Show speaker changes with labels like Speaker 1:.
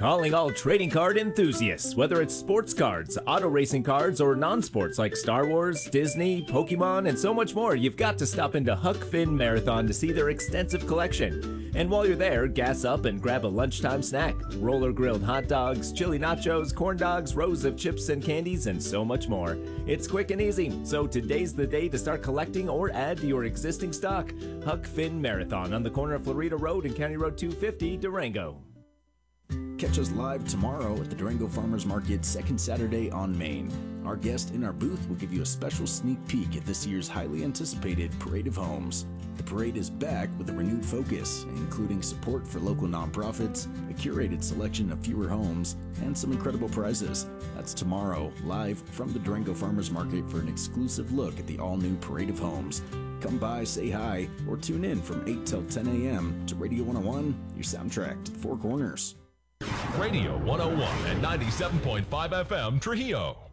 Speaker 1: Calling all trading card enthusiasts, whether it's sports cards, auto racing cards, or non-sports like Star Wars, Disney, Pokemon, and so much more, you've got to stop into Huck Finn Marathon to see their extensive collection. And while you're there, gas up and grab a lunchtime snack. Roller grilled hot dogs, chili nachos, corn dogs, rows of chips and candies, and so much more. It's quick and easy, so today's the day to start collecting or add to your existing stock. Huck Finn Marathon on the corner of Florida Road and County Road 250, Durango.
Speaker 2: Catch us live tomorrow at the Durango Farmers Market, second Saturday on Main. Our guest in our booth will give you a special sneak peek at this year's highly anticipated Parade of Homes. The parade is back with a renewed focus, including support for local nonprofits, a curated selection of fewer homes, and some incredible prizes. That's tomorrow, live from the Durango Farmers Market for an exclusive look at the all-new Parade of Homes. Come by, say hi, or tune in from 8 till 10 a.m. to Radio 101, your soundtrack to the Four Corners.
Speaker 3: Radio 101 and 97.5 FM Trujillo.